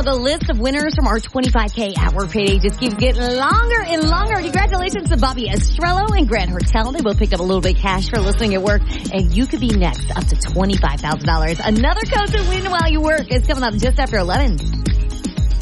the list of winners from our 25K Hour Payday just keeps getting longer and longer. Congratulations to Bobby Estrello and Grant Hertel. They both picked up a little bit of cash for listening at work. And you could be next up to $25,000. Another code to win while you work is coming up just after 11.